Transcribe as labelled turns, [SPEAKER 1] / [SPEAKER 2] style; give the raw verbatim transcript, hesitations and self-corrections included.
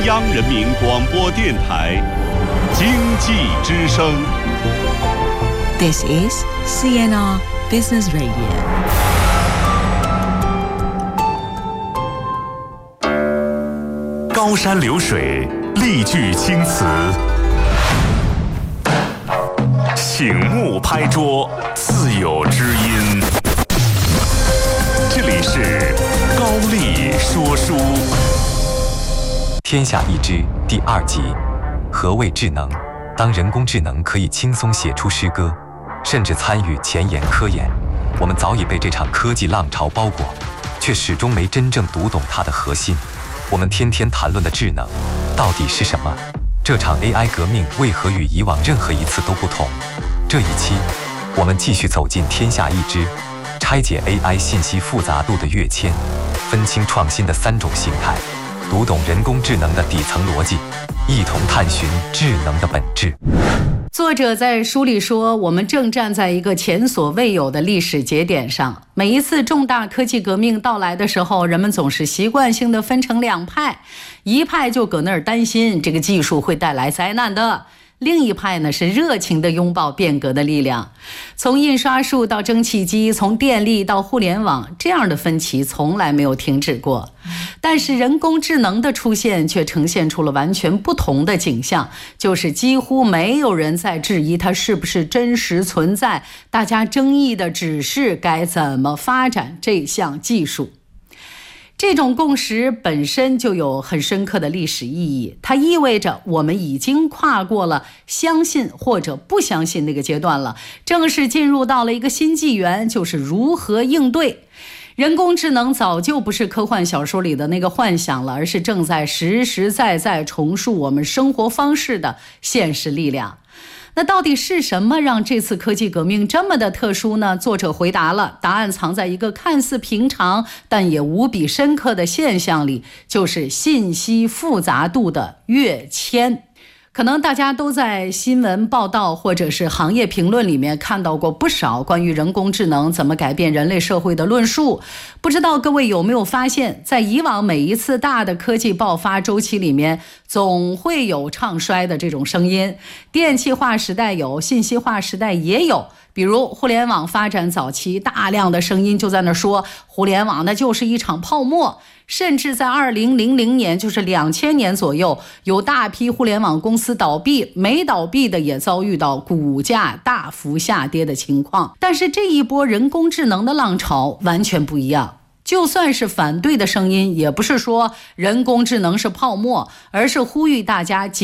[SPEAKER 1] 央人民广播电台经济之声。
[SPEAKER 2] This is C N R Business Radio。
[SPEAKER 3] 高山流水，丽句青词，醒目拍桌，自有知音。这里是高丽说书。
[SPEAKER 4] 天下一知第二集，何谓智能？当人工智能可以轻松写出诗歌，甚至参与前沿科研，我们早已被这场科技浪潮包裹，却始终没真正读懂它的核心。我们天天谈论的智能到底是什么？这场 A I 革命为何与以往任何一次都不同？这一期我们继续走进天下一知，拆解 A I 信息复杂度的跃迁，分清创新的三种形态，读懂人工智能的底层逻辑，一同探寻智能的本质。
[SPEAKER 5] 作者在书里说，我们正站在一个前所未有的历史节点上。每一次重大科技革命到来的时候，人们总是习惯性的分成两派，一派就搁那儿担心这个技术会带来灾难的，另一派呢是热情地拥抱变革的力量。从印刷术到蒸汽机，从电力到互联网，这样的分歧从来没有停止过。但是人工智能的出现却呈现出了完全不同的景象，就是几乎没有人在质疑它是不是真实存在，大家争议的只是该怎么发展这项技术。这种共识本身就有很深刻的历史意义，它意味着我们已经跨过了相信或者不相信那个阶段了，正式进入到了一个新纪元，就是如何应对。人工智能早就不是科幻小说里的那个幻想了，而是正在实实在在重塑我们生活方式的现实力量。那到底是什么让这次科技革命这么的特殊呢？作者回答了，答案藏在一个看似平常但也无比深刻的现象里，就是信息复杂度的跃迁。可能大家都在新闻报道或者是行业评论里面看到过不少关于人工智能怎么改变人类社会的论述。不知道各位有没有发现，在以往每一次大的科技爆发周期里面，总会有唱衰的这种声音。电气化时代有，信息化时代也有。比如互联网发展早期，大量的声音就在那说互联网那就是一场泡沫，甚至在二零零零年，就是两千年左右，有大批互联网公司倒闭，没倒闭的也遭遇到股价大幅下跌的情况。但是这一波人工智能的浪潮完全不一样，就算是反对的声音，也不是说人工智能是泡沫，而是呼吁大家